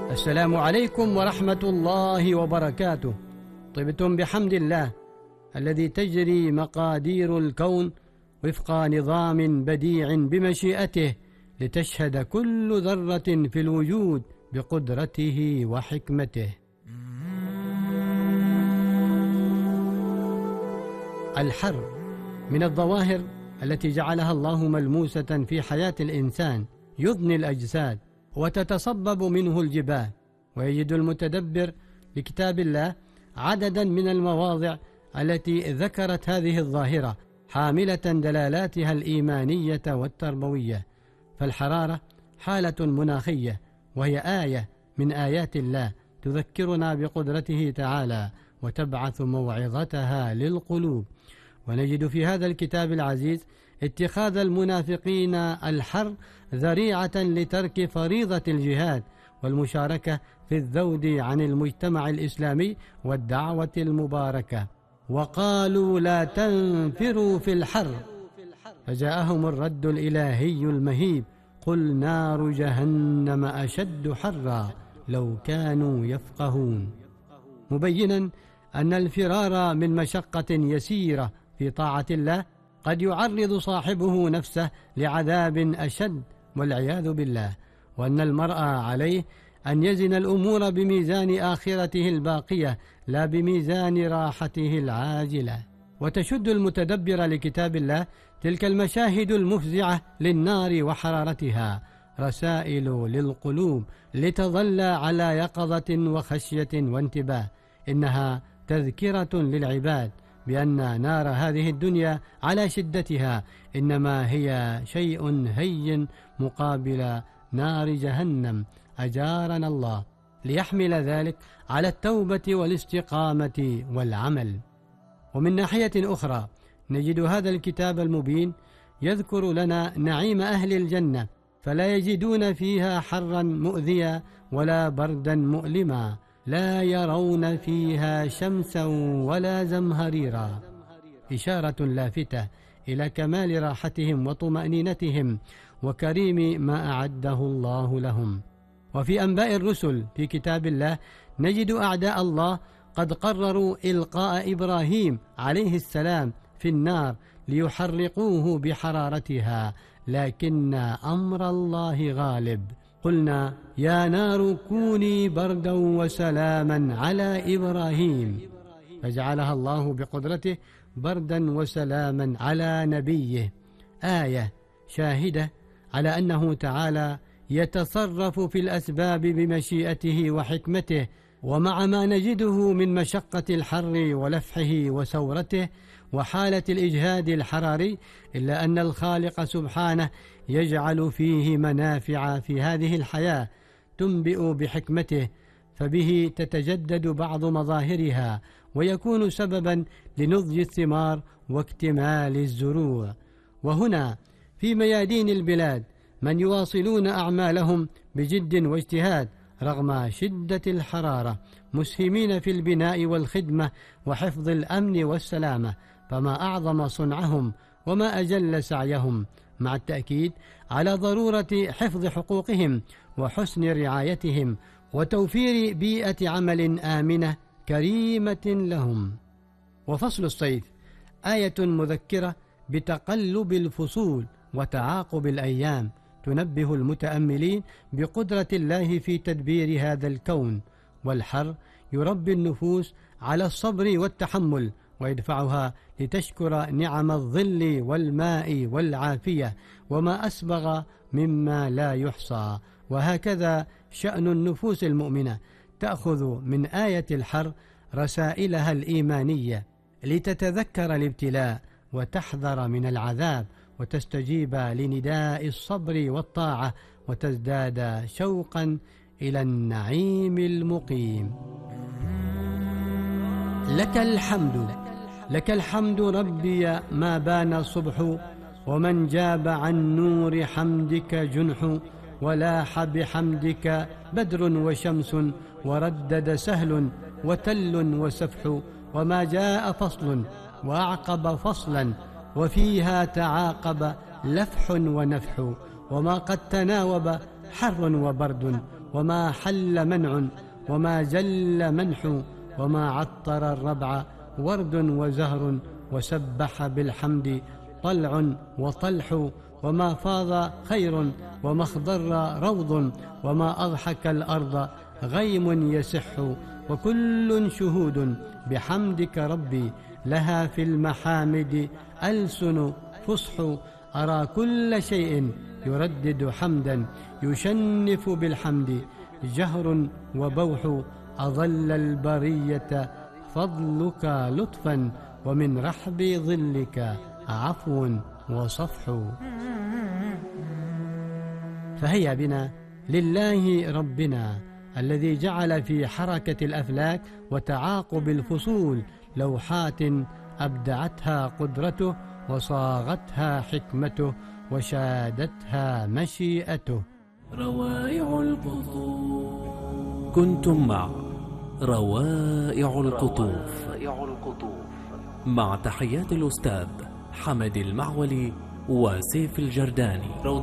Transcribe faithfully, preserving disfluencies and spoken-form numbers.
السلام عليكم ورحمة الله وبركاته. طبتم بحمد الله الذي تجري مقادير الكون وفق نظام بديع بمشيئته، لتشهد كل ذرة في الوجود بقدرته وحكمته. الحر من الظواهر التي جعلها الله ملموسة في حياة الإنسان، يضني الأجساد وتتصبب منه الجبال. ويجد المتدبر لكتاب الله عددا من المواضع التي ذكرت هذه الظاهرة، حاملة دلالاتها الإيمانية والتربوية. فالحرارة حالة مناخية، وهي آية من آيات الله تذكرنا بقدرته تعالى وتبعث موعظتها للقلوب. ونجد في هذا الكتاب العزيز اتخاذ المنافقين الحر ذريعة لترك فريضة الجهاد والمشاركة في الذود عن المجتمع الإسلامي والدعوة المباركة. وقالوا لا تنفروا في الحر، فجاءهم الرد الإلهي المهيب: قل نار جهنم أشد حرا لو كانوا يفقهون، مبينا أن الفرار من مشقة يسيرة في طاعة الله قد يعرض صاحبه نفسه لعذاب أشد والعياذ بالله، وأن المرء عليه أن يزن الأمور بميزان آخرته الباقية لا بميزان راحته العاجلة. وتشد المتدبر لكتاب الله تلك المشاهد المفزعة للنار وحرارتها رسائل للقلوب لتظل على يقظة وخشية وانتباه. إنها تذكرة للعباد بأن نار هذه الدنيا على شدتها إنما هي شيء هين مقابل نار جهنم، أجارنا الله، ليحمل ذلك على التوبة والاستقامة والعمل. ومن ناحية أخرى نجد هذا الكتاب المبين يذكر لنا نعيم أهل الجنة، فلا يجدون فيها حرا مؤذيا ولا بردا مؤلما، لا يرون فيها شمسا ولا زمهريرا، إشارة لافتة إلى كمال راحتهم وطمأنينتهم وكريم ما أعده الله لهم. وفي أنباء الرسل في كتاب الله نجد أعداء الله قد قرروا إلقاء إبراهيم عليه السلام في النار ليحرقوه بحرارتها، لكن أمر الله غالب. قلنا يا نار كوني بردا وسلاما على إبراهيم، فجعلها الله بقدرته بردا وسلاما على نبيه، آية شاهدة على أنه تعالى يتصرف في الأسباب بمشيئته وحكمته. ومع ما نجده من مشقة الحر ولفحه وسورته وحالة الإجهاد الحراري، إلا أن الخالق سبحانه يجعل فيه منافع في هذه الحياة تنبئ بحكمته، فبه تتجدد بعض مظاهرها ويكون سببا لنضج الثمار واكتمال الزروع. وهنا في ميادين البلاد من يواصلون أعمالهم بجد واجتهاد رغم شدة الحرارة، مسهمين في البناء والخدمة وحفظ الأمن والسلامة، فما أعظم صنعهم وما أجل سعيهم، مع التأكيد على ضرورة حفظ حقوقهم وحسن رعايتهم وتوفير بيئة عمل آمنة كريمة لهم. وفصل الصيف آية مذكرة بتقلب الفصول وتعاقب الأيام، تنبه المتأملين بقدرة الله في تدبير هذا الكون. والحر يربي النفوس على الصبر والتحمل ويدفعها لتشكر نعم الظل والماء والعافية وما أسبغ مما لا يحصى. وهكذا شأن النفوس المؤمنة، تأخذ من آية الحر رسائلها الإيمانية لتتذكر الابتلاء وتحذر من العذاب وتستجيب لنداء الصبر والطاعة وتزداد شوقا إلى النعيم المقيم. لك الحمد، لك الحمد ربي ما بان الصبح، ومن جاب عن نور حمدك جنح، ولاح بحمدك بدر وشمس، وردد سهل وتل وسفح، وما جاء فصل وأعقب فصلا، وفيها تعاقب لفح ونفح، وما قد تناوب حر وبرد، وما حل منع وما جل منح وما عطر الربع ورد وزهر وسبح بالحمد طلع وطلح وما فاض خير وما اخضر روض وما أضحك الأرض غيم يسح وكل شهود بحمدك ربي لها في المحامد ألسن فصح أرى كل شيء يردد حمدا يشنف بالحمد جهر وبوح أظل البرية فضلك لطفا ومن رحب ظلك عفو وصفح. فهيا بنا لله ربنا الذي جعل في حركة الأفلاك وتعاقب الفصول لوحات أبدعتها قدرته وصاغتها حكمته وشادتها مشيئته. روائع القطوف. كنتم مع روائع القطوف مع تحيات الأستاذ حمد المعولي وسيف الجرداني.